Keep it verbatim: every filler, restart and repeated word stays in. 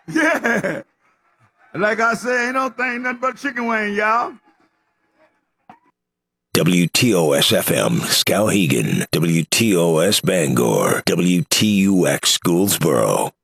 Yeah. Like I said, ain't no thing nothing but chicken wing, y'all. W T O S F M, Skowhegan. W T O S Bangor. W T U X Gouldsboro.